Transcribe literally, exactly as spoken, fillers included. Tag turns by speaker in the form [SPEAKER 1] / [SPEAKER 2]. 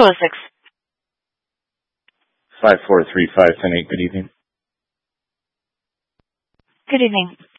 [SPEAKER 1] two oh six.
[SPEAKER 2] five four three five ten eight. Good evening.
[SPEAKER 1] Good evening.